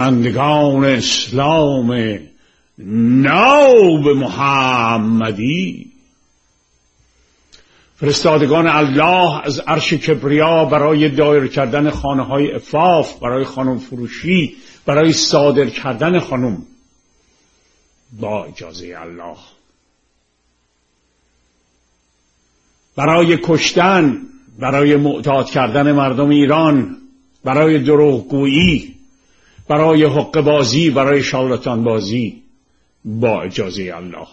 بندگان اسلام ناب محمدی، فرستادگان الله از عرش کبریا برای دایر کردن خانه های عفاف، برای خانم فروشی، برای صادر کردن خانم با اجازه الله، برای کشتن، برای معتاد کردن مردم ایران، برای دروغگویی، برای حقه بازی، برای شارلاتان بازی با اجازه الله،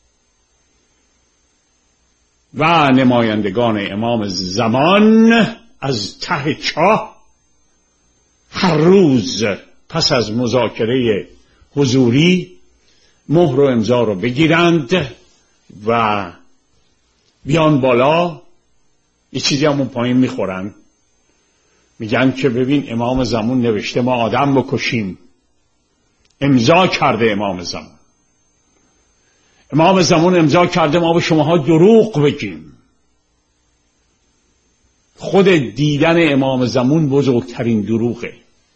و نمایندگان امام زمان از ته چاه هر روز پس از مذاکره حضوری مهر و امضا رو بگیرند و بیان بالا، یه چیزی همون پایین میخورن، میگن که ببین امام زمان نوشته ما آدم بکشیم، امضا کرده امام زمان امضا کرده ما به شماها دروغ بگیم. خود دیدن امام زمان بزرگترین دروغه،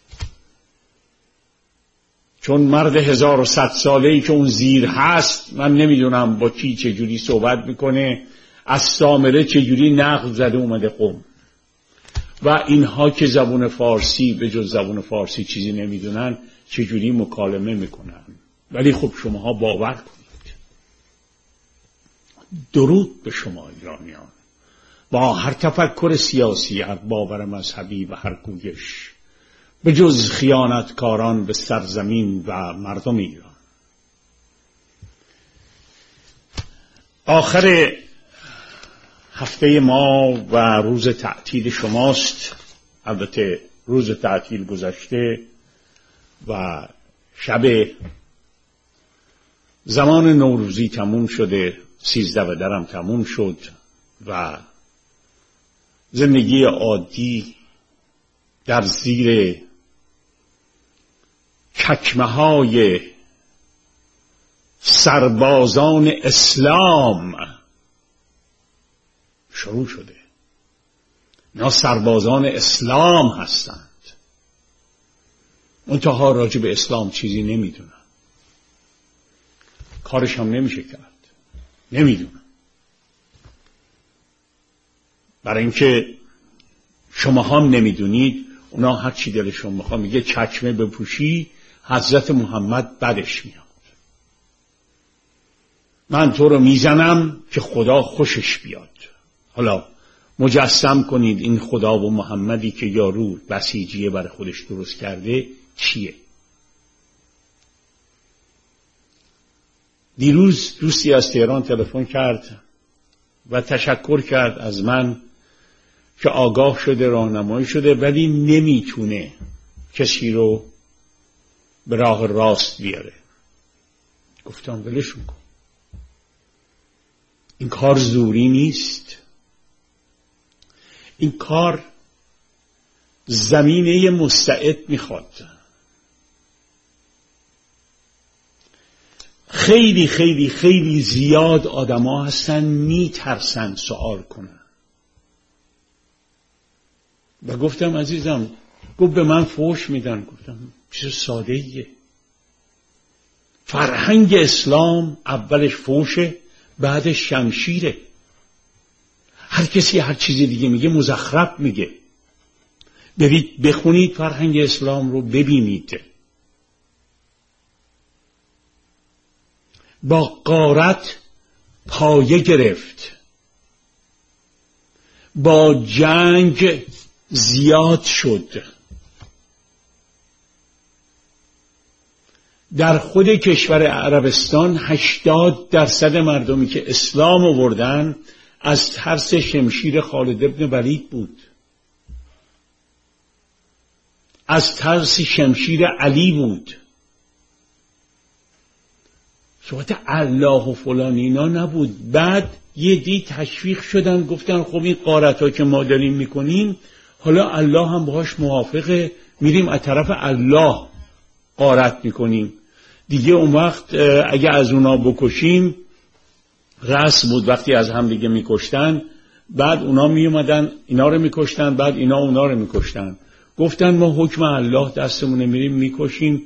چون مرد 1100 ساله‌ای که اون زیر هست، من نمیدونم با کی چجوری صحبت میکنه، از سامره چجوری نقل زده اومده قم، و اینها که زبون فارسی به جز زبون فارسی چیزی نمیدونن چجوری مکالمه میکنن. ولی خب شماها باور کنید. درود به شما ایرانیان، با هر تفکر سیاسی، هر باور مذهبی و هر گویش، به جز خیانتکاران به سرزمین و مردم ایران. آخر هفته ما و روز تعطیل شماست. البته روز تعطیل گذشته و شب زمان نوروزی تموم شده، 13 درم تموم شد و زندگی عادی در زیر چکمه های سربازان اسلام شروع شده. اینا سربازان اسلام هستند، منتها راجع به اسلام چیزی نمیدونن، کارش هم نمیشه کرد، نمیدونن. برای اینکه شما هم نمیدونید، اونا هر چی دلشون میخواد، میگه چکمه بپوشی حضرت محمد بدش میاد. من تو رو میزنم که خدا خوشش بیاد. حالا مجسم کنید این خدا و محمدی که یارو بسیجیه برای خودش درست کرده چیه. دیروز دوستی از تهران تلفن کرد و تشکر کرد از من که آگاه شده، راهنمایی شده، ولی نمیتونه کسی رو به راه راست بیاره. گفتم ولشون کن، این کار زوری نیست، این کار زمینه مستعد میخواد. خیلی خیلی خیلی زیاد آدما هستن میترسن سوال کنن. و گفتم عزیزم، گفت به من فحش میدن. گفتم چیز ساده ایه. فرهنگ اسلام اولش فحشه، بعدش شمشیره. هر کسی هر چیز دیگه میگه مزخرف میگه. برید بخونید فرهنگ اسلام رو ببینید. با غارت پایه گرفت، با جنگ زیاد شد. در خود کشور عربستان 80% مردمی که اسلام آوردن از ترس شمشیر خالد ابن ولید بود، از ترس شمشیر علی بود. صحبت الله و فلان اینا نبود. بعد یه دی تشویق شدن، گفتن خب این غارت‌ها که ما داریم میکنیم، حالا الله هم باهاش موافقه، میریم از طرف الله غارت میکنیم دیگه. اون وقت اگه از اونا بکشیم، رسم بود وقتی از هم دیگه میکشتن، بعد اونا میومدن اینا رو میکشتن، بعد اینا اونا رو میکشتن. گفتن ما حکم الله دستمونه، میریم میکشیم